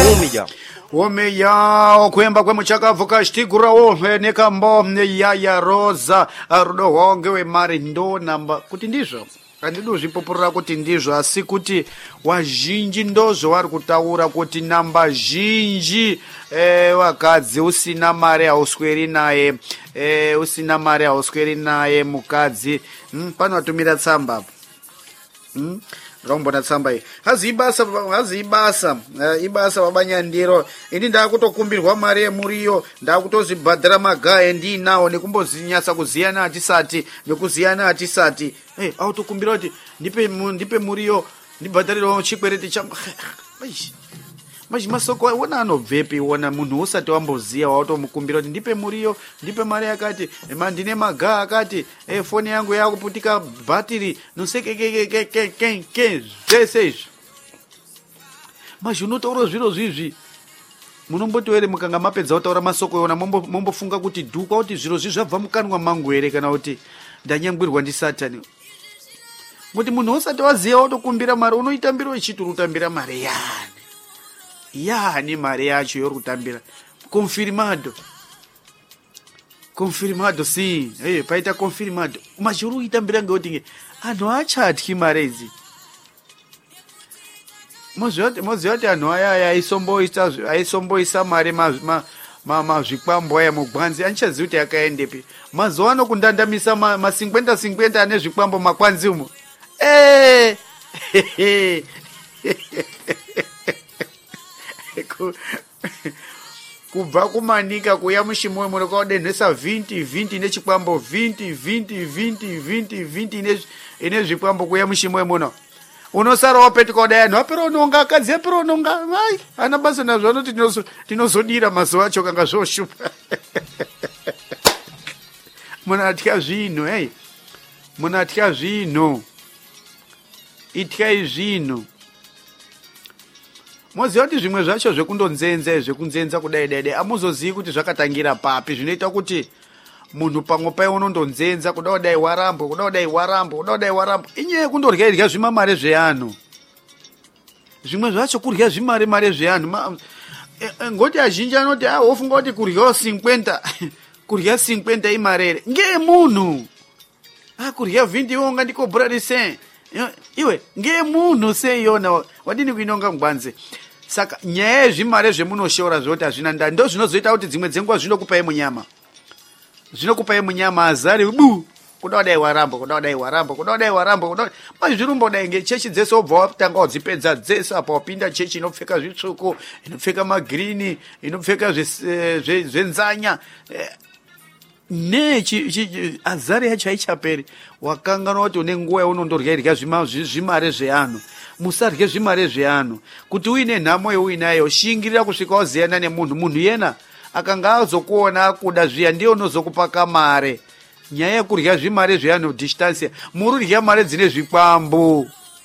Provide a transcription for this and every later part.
Omeya okuyemba kwemuchakavuka chitigurawo nekambo yaya roza rudo honge wemari ndo namba kuti ndizvo andiduzvipupurira kuti ndizvo asi kuti wazhinji ndozvo vari kutaura kuti namba zhinji wakadzi usina mari hausweri naye usina mari hausweri naye mukadzi panotumira tsamba ndaumbona tsamba iyi hazi ibasa vabanyandiro ini ndakutokumbirwa mari yemuriyo ndakutozvibhadhara magaye ndiinawo nekumbozinyasa kuziyana atisati nekuziyana atisati autokumbira kuti ndipe muriyo ndibhadharirawo chikwereti changu masoko wona anobvepi wona munhu usati wamboziya wautomukumbira kuti ndipe muriyo ndipe mari yakati ndine magaa akati foni yangu yakuputika bhatiri nosekekekekeke zvese izvi unotaura zviro zvizvi munomboti here mukanga mapedza kutaura masoko iwona mombofunga kuti dhukwa kuti zviro zvi zvabva mukanwa mangu here kana kuti ndanyangwirwa ndisatani kuti munhu usati waziya wautokumbira mari unoitambira uchiti utambira mari yani mari yacho yori kutambira confirmado si paita confirmado machiri uitambira ngekuti anhu achatyi mari idzi moziva kuti anhu aya aisomboisa mari mazvikwambo aya mugwanzi anichazivi kuti yakaendepi mazuva ano kundandamisa ma50 ane zvikwambo makwanzi umo kubva kumanika kuya mushimoyo muno kwadenhesa 20 nechikwambo 20 ine zvikwambo kuya mushimoyo muno unosara wapetuka kudai anhu apera unonga akadzi apera unonga ai ana basa nazvo anoti tinozodira mazuva acho kanga zvoshupa munatya zvino munatya zvino ityai zvino moziva kuti zvimwe zvacho zvekunzenza kudai amuzozivi kuti zvakatangira papi zvinoita kuti munhu pamwe pai unondonzenza kuda kudai warambo inyaya yekundorya zvimamare zveanhu zvimwe zvacho kurya zvimare zveanhu ngoti azhinji anoti wofunga kuti kuryawo 50 kurya 50 imarere ngemunhu kurya 20 iwo unga ndikobrarise iwe ngemunhu seiyona wadini kuinonga mugwanze saka nyaya yezvimare zvemunoshora zvoti hazvina ndani ndo zvinozoita kuti dzimwe dzenguva zvinokupai munyama azari kuda kudai warambo mazvirumba kudai ngechechi dzese wobva watanga wadzipedza dzese apa wapinda chechi inopfeka zvitsvuku inopfeka magirini inopfeka zvenzanya azari yacho haichaperi wakanganwa kuti une nguva yaunondorya zvimare zveanhu musarye zvimare zveanhu kuti uine nhamo yeuinayo shingirira kusvika waziyana nemunhu yena akanga azokuona akuda zviya ndiye unozokupa kamare nyaya yekurya zvimare zveanhu distansia mururya mare dzine zvikwambo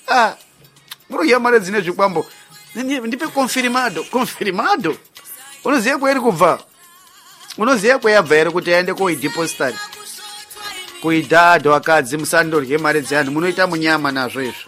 ndipe confirmado unoziva kwairi kubva unoziva kwayabva here kuti aende koidepositari kuidhadho akadzi musandorye mare dzeanhu munoita munyama nazvo izvo